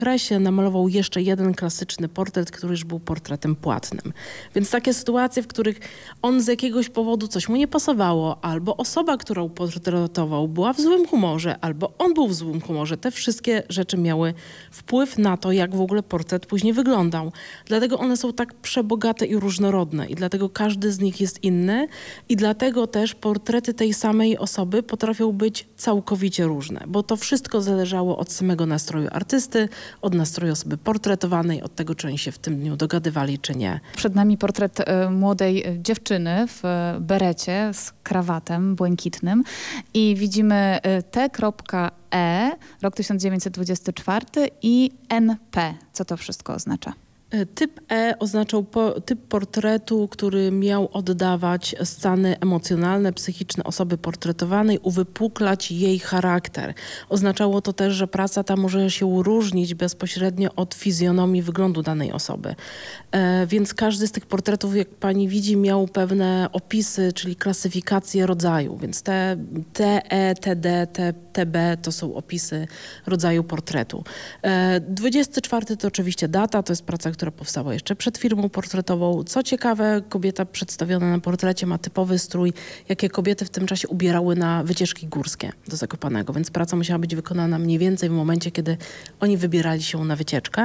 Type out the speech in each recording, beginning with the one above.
okresie namalował jeszcze jeden klasyczny portret, który już był portretem płatnym. Więc takie sytuacje, w których on z jakiegoś powodu coś mu nie pasowało, albo osoba, którą portretował, była w złym humorze, albo on był w złym humorze. Te wszystkie rzeczy miały wpływ na to, jak w ogóle portret później wyglądał. Dlatego one są tak przebogate i różnorodne i dlatego każdy z nich jest inny i dlatego też portrety tej samej osoby potrafią być całkowicie różne, bo to wszystko zależało od samego nastroju artysty, od nastroju osoby portretowanej, od tego, czy oni się w tym dniu dogadywali, czy nie. Przed nami portret młodej dziewczyny w berecie z krawatem błękitnym i widzimy T.E, rok 1924 i NP. Co to wszystko oznacza? Typ E oznaczał typ portretu, który miał oddawać stany emocjonalne, psychiczne osoby portretowanej, uwypuklać jej charakter. Oznaczało to też, że praca ta może się różnić bezpośrednio od fizjonomii wyglądu danej osoby. Więc każdy z tych portretów, jak pani widzi, miał pewne opisy, czyli klasyfikacje rodzaju. Więc te TE, TD, TB to są opisy rodzaju portretu. 24 to oczywiście data, to jest praca, która powstała jeszcze przed firmą portretową. Co ciekawe, kobieta przedstawiona na portrecie ma typowy strój, jakie kobiety w tym czasie ubierały na wycieczki górskie do Zakopanego, więc praca musiała być wykonana mniej więcej w momencie, kiedy oni wybierali się na wycieczkę.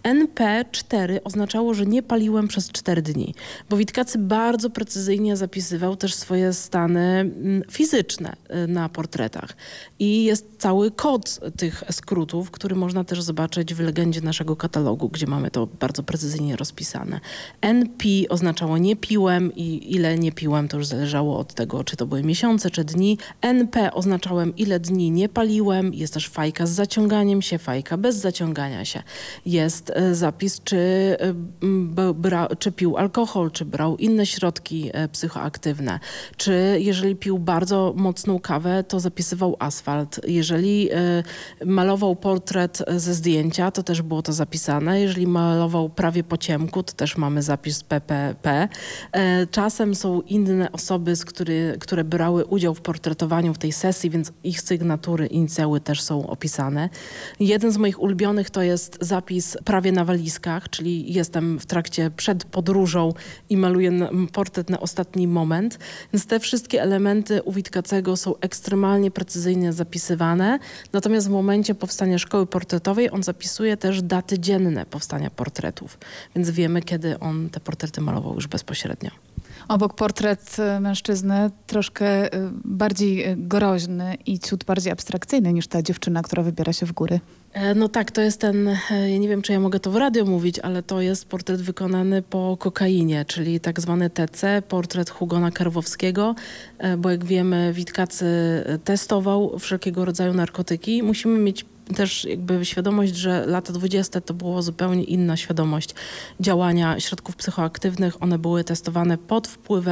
NP4 oznaczało, że nie paliłem przez 4 dni, bo Witkacy bardzo precyzyjnie zapisywał też swoje stany fizyczne na portretach. I jest cały kod tych skrótów, który można też zobaczyć w legendzie naszego katalogu, gdzie mamy to bardzo precyzyjnie rozpisane. NP oznaczało nie piłem i ile nie piłem, to już zależało od tego, czy to były miesiące, czy dni. NP oznaczałem, ile dni nie paliłem. Jest też fajka z zaciąganiem się, fajka bez zaciągania się. Jest zapis, czy pił alkohol, czy brał inne środki psychoaktywne. Czy jeżeli pił bardzo mocną kawę, to zapisywał asfalt. Jeżeli malował portret ze zdjęcia, to też było to zapisane. Jeżeli malował prawie po ciemku, to też mamy zapis PPP. Czasem są inne osoby, które brały udział w portretowaniu w tej sesji, więc ich sygnatury, inicjały też są opisane. Jeden z moich ulubionych to jest zapis prawie na walizkach, czyli jestem w trakcie przed podróżą i maluję portret na ostatni moment. Więc te wszystkie elementy u Witkacego są ekstremalnie precyzyjnie zapisywane. Natomiast w momencie powstania szkoły portretowej on zapisuje też daty dzienne powstania portretów. Więc wiemy, kiedy on te portrety malował już bezpośrednio. Obok portret mężczyzny troszkę bardziej groźny i ciut bardziej abstrakcyjny niż ta dziewczyna, która wybiera się w góry. No tak, to jest ja nie wiem, czy ja mogę to w radio mówić, ale to jest portret wykonany po kokainie, czyli tak zwany TC, portret Hugona Karwowskiego, bo jak wiemy, Witkacy testował wszelkiego rodzaju narkotyki. Musimy mieć też jakby świadomość, że lata 20 to była zupełnie inna świadomość działania środków psychoaktywnych. One były testowane pod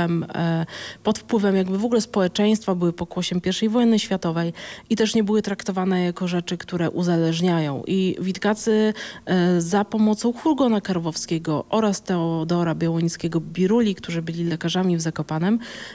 wpływem jakby w ogóle społeczeństwa, były pokłosiem I wojny światowej i też nie były traktowane jako rzeczy, które uzależniają. I Witkacy za pomocą Hugona Karwowskiego oraz Teodora Białonickiego-Biruli, którzy byli lekarzami w Zakopanem,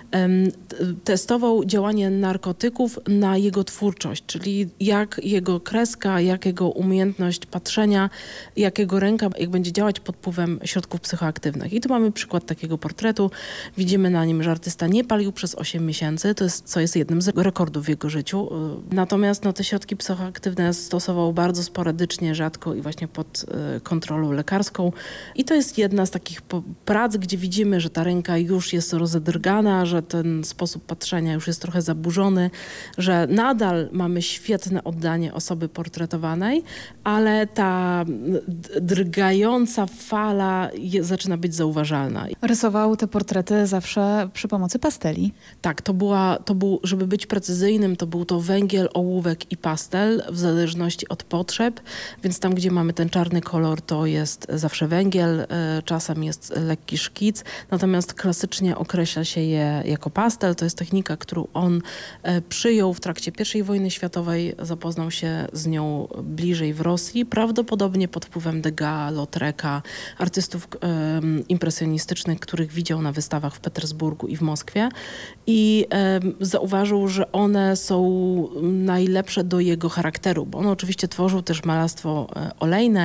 testował działanie narkotyków na jego twórczość, czyli jak jego kreska, jak jego umiejętność patrzenia, jak jego ręka, jak będzie działać pod wpływem środków psychoaktywnych. I tu mamy przykład takiego portretu. Widzimy na nim, że artysta nie palił przez 8 miesięcy, co jest jednym z rekordów w jego życiu. Natomiast te środki psychoaktywne stosował bardzo sporadycznie, rzadko i właśnie pod kontrolą lekarską. I to jest jedna z takich prac, gdzie widzimy, że ta ręka już jest rozedrgana, że ten sposób patrzenia już jest trochę zaburzony, że nadal mamy świetne oddanie osoby portretowanej, ale ta drgająca fala zaczyna być zauważalna. Rysował te portrety zawsze przy pomocy pasteli. Tak, żeby być precyzyjnym, to był to węgiel, ołówek i pastel w zależności od potrzeb, więc tam, gdzie mamy ten czarny kolor, to jest zawsze węgiel, czasem jest lekki szkic, natomiast klasycznie określa się je jako pastel. To jest technika, którą on przyjął w trakcie I wojny światowej, zapoznał się z z nią bliżej w Rosji, prawdopodobnie pod wpływem Degas, Lautreka, artystów impresjonistycznych, których widział na wystawach w Petersburgu i w Moskwie. I zauważył, że one są najlepsze do jego charakteru, bo on oczywiście tworzył też malarstwo olejne,